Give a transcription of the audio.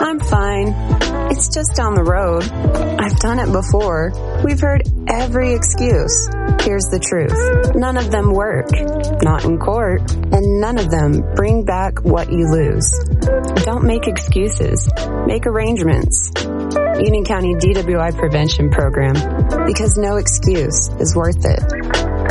I'm fine. It's just down the road. I've done it before. We've heard every excuse. Here's the truth. None of them work. Not in court. And none of them bring back what you lose. Don't make excuses. Make arrangements. Union County DWI Prevention Program. Because no excuse is worth it.